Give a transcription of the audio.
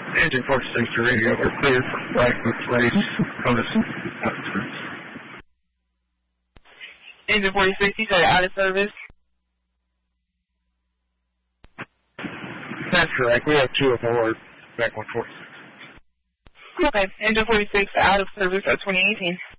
Engine 46 to radio, we're cleared for flight with place. Notice out of service. Engine 46, you said out of service? That's correct. We have 2 aboard, back 146. Okay, Engine 46 out of service at 2018.